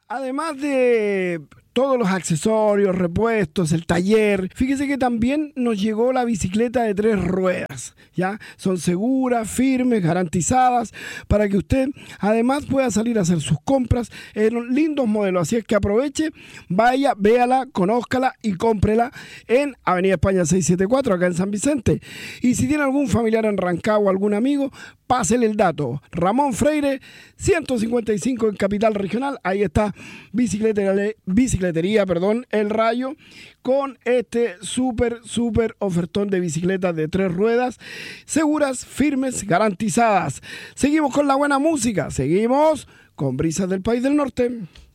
Además de todos los accesorios, repuestos, el taller, fíjese que también nos llegó la bicicleta de 3 ruedas, ¿ya? Son seguras, firmes, garantizadas, para que usted además pueda salir a hacer sus compras en lindos modelos. Así es que aproveche, vaya, véala, conózcala y cómprela en Avenida España 674, acá en San Vicente. Y si tiene algún familiar en Rancagua o algún amigo, pásele el dato. Ramón Freire, 155 en Capital Regional. Ahí está bicicletería, El Rayo, con este súper ofertón de bicicletas de 3 ruedas, seguras, firmes, garantizadas. Seguimos con la buena música. Seguimos con Brisas del País del Norte.